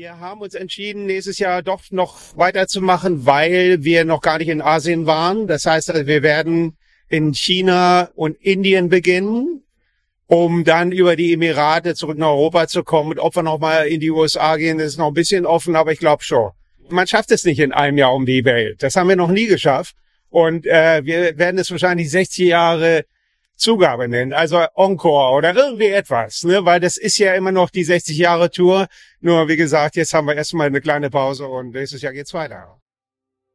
Wir haben uns entschieden, nächstes Jahr doch noch weiterzumachen, weil wir noch gar nicht in Asien waren. Das heißt, wir werden in China und Indien beginnen, um dann über die Emirate zurück nach Europa zu kommen. Und ob wir noch mal in die USA gehen, ist noch ein bisschen offen, aber ich glaube schon. Man schafft es nicht in einem Jahr um die Welt. Das haben wir noch nie geschafft. Und wir werden es wahrscheinlich 60 Jahre Zugabe nennen, also Encore oder irgendwie etwas, ne? Weil das ist ja immer noch die 60 Jahre Tour. Nur wie gesagt, jetzt haben wir erstmal eine kleine Pause und nächstes Jahr geht's weiter.